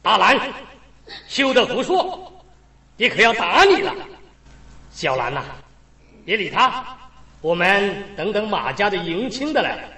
阿兰，休得胡说，爹可要打你了。小兰呐，别理他，我们等等马家的迎亲的来。